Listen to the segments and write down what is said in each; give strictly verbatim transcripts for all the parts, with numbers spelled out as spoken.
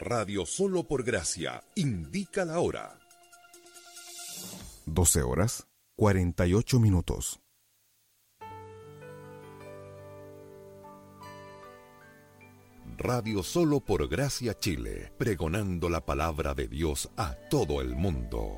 Radio Solo por Gracia indica la hora. doce horas, cuarenta y ocho minutos. Radio Solo por Gracia Chile, pregonando la palabra de Dios a todo el mundo.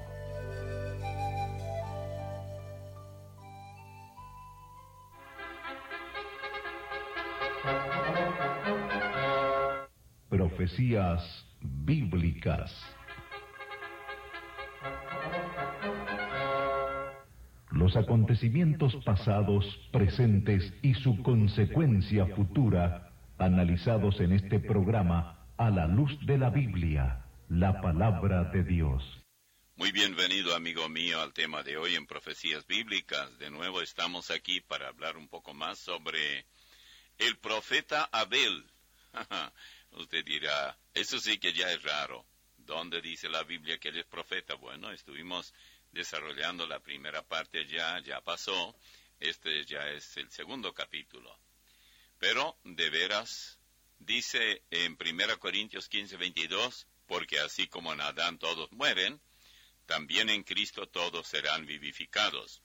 Profecías bíblicas. Los acontecimientos pasados, presentes y su consecuencia futura, analizados en este programa a la luz de la Biblia, la palabra de Dios. Muy bienvenido, amigo mío, al tema de hoy en Profecías Bíblicas. De nuevo estamos aquí para hablar un poco más sobre el profeta Abel. Usted dirá, eso sí que ya es raro. ¿Dónde dice la Biblia que él es profeta? Bueno, estuvimos desarrollando la primera parte ya, ya pasó. Este ya es el segundo capítulo. Pero, de veras, dice en primera Corintios quince, veintidós, porque así como en Adán todos mueren, también en Cristo todos serán vivificados.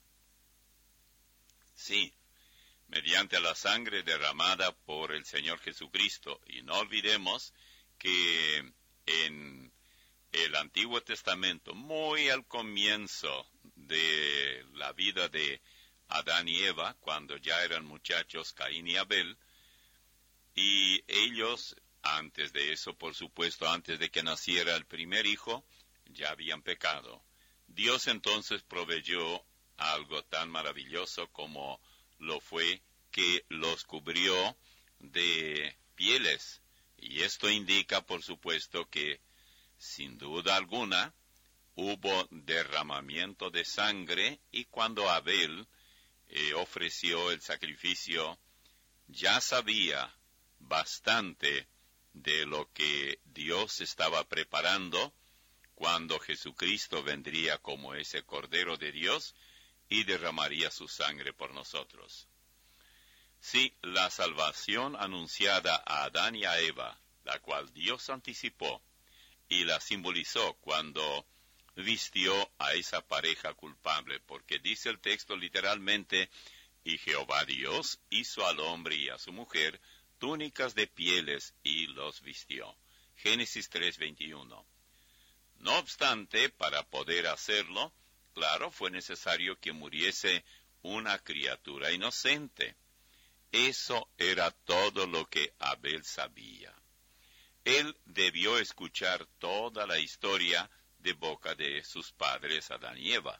Sí, mediante la sangre derramada por el Señor Jesucristo. Y no olvidemos que en el Antiguo Testamento, muy al comienzo de la vida de Adán y Eva, cuando ya eran muchachos, Caín y Abel, y ellos, antes de eso, por supuesto, antes de que naciera el primer hijo, ya habían pecado. Dios entonces proveyó algo tan maravilloso como lo fue que los cubrió de pieles. Y esto indica, por supuesto, que, sin duda alguna, hubo derramamiento de sangre, y cuando Abel eh, ofreció el sacrificio, ya sabía bastante de lo que Dios estaba preparando cuando Jesucristo vendría como ese Cordero de Dios y derramaría su sangre por nosotros. Sí, la salvación anunciada a Adán y a Eva, la cual Dios anticipó y la simbolizó cuando vistió a esa pareja culpable, porque dice el texto literalmente, y Jehová Dios hizo al hombre y a su mujer túnicas de pieles y los vistió. Génesis tres, veintiuno. No obstante, para poder hacerlo, claro, fue necesario que muriese una criatura inocente. Eso era todo lo que Abel sabía. Él debió escuchar toda la historia de boca de sus padres Adán y Eva.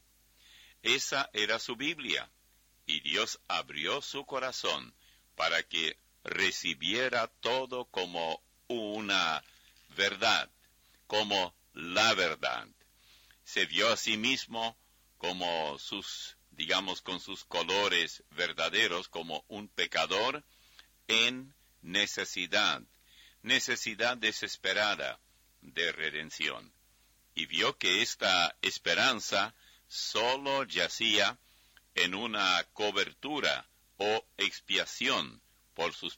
Esa era su Biblia, y Dios abrió su corazón para que recibiera todo como una verdad, como la verdad. Se vio a sí mismo como sus, digamos, con sus colores verdaderos, como un pecador en necesidad, necesidad desesperada de redención. Y vio que esta esperanza solo yacía en una cobertura o expiación por sus